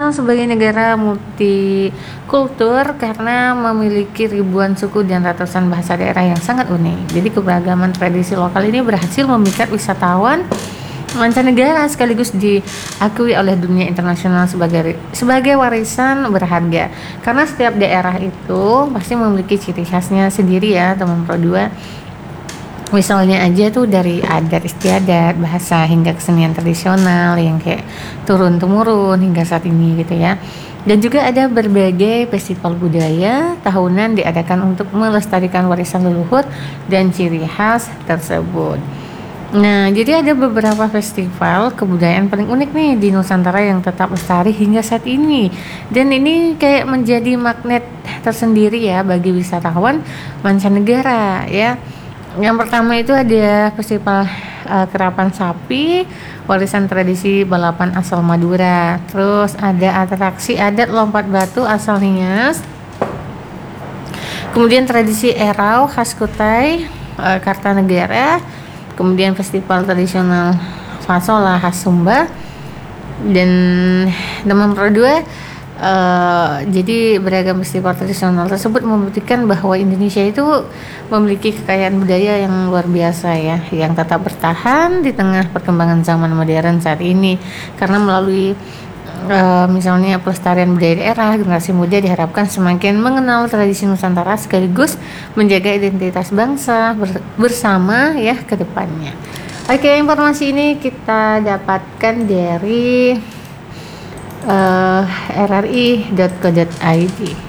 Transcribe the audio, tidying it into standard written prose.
dikenal sebagai negara multikultur karena memiliki ribuan suku dan ratusan bahasa daerah yang sangat unik. Jadi keberagaman tradisi lokal ini berhasil memikat wisatawan mancanegara sekaligus diakui oleh dunia internasional sebagai warisan berharga. Karena setiap daerah itu pasti memiliki ciri khasnya sendiri ya teman Pro 2. Misalnya aja tuh dari adat istiadat, bahasa hingga kesenian tradisional yang kayak turun-temurun hingga saat ini gitu ya. Dan juga ada berbagai festival budaya tahunan diadakan untuk melestarikan warisan leluhur dan ciri khas tersebut. Nah, jadi ada beberapa festival kebudayaan paling unik nih di Nusantara yang tetap lestari hingga saat ini. Dan ini kayak menjadi magnet tersendiri ya bagi wisatawan mancanegara ya. Yang pertama itu ada festival kerapan sapi, warisan tradisi balapan asal Madura. Terus ada atraksi adat lompat batu asal Nias. Kemudian tradisi erau khas Kutai, Kartanegara. Kemudian festival tradisional Fasola khas Sumba. Dan teman Pro 2 jadi beragam festival tradisional tersebut membuktikan bahwa Indonesia itu memiliki kekayaan budaya yang luar biasa ya, yang tetap bertahan di tengah perkembangan zaman modern saat ini. Karena melalui misalnya pelestarian budaya daerah, generasi muda diharapkan semakin mengenal tradisi Nusantara sekaligus menjaga identitas bangsa bersama ya ke depannya. Oke, informasi ini kita dapatkan dari rri.co.id.